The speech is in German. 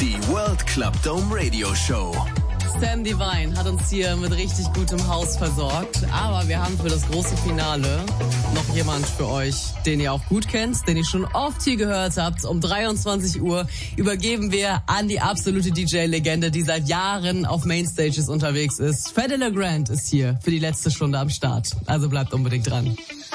Die World Club Dome Radio Show. Sam Divine hat uns hier mit richtig gutem Haus versorgt. Aber wir haben für das große Finale noch jemand für euch, den ihr auch gut kennt, den ihr schon oft hier gehört habt. Um 23 Uhr übergeben wir an die absolute DJ-Legende, die seit Jahren auf Mainstages unterwegs ist. Fedde Le Grand ist hier für die letzte Stunde am Start. Also bleibt unbedingt dran.